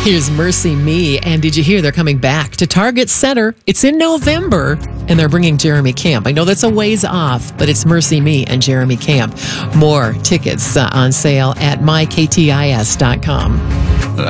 Here's Mercy Me. And did you hear they're coming back to Target Center? It's in November, and they're bringing Jeremy Camp. I know that's a ways off, but it's Mercy Me and Jeremy Camp. More tickets on sale at myktis.com.